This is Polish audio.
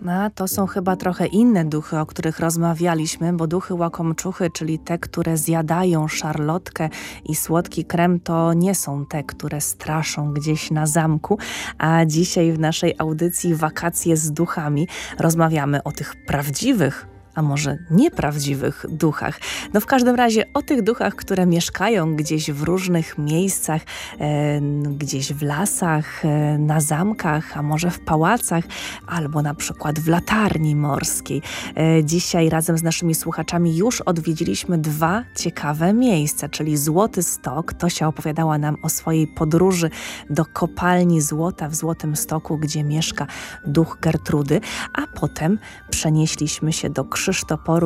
A to są chyba trochę inne duchy, o których rozmawialiśmy, bo duchy łakomczuchy, czyli te, które zjadają szarlotkę i słodki krem, to nie są te, które straszą gdzieś na zamku. A dzisiaj w naszej audycji Wakacje z duchami rozmawiamy o tych prawdziwych, a może nieprawdziwych duchach. No w każdym razie o tych duchach, które mieszkają gdzieś w różnych miejscach, gdzieś w lasach, na zamkach, a może w pałacach, albo na przykład w latarni morskiej. Dzisiaj razem z naszymi słuchaczami już odwiedziliśmy 2 ciekawe miejsca, czyli Złoty Stok. Tosia opowiadała nam o swojej podróży do kopalni złota w Złotym Stoku, gdzie mieszka duch Gertrudy, a potem przenieśliśmy się do Krzysztoporu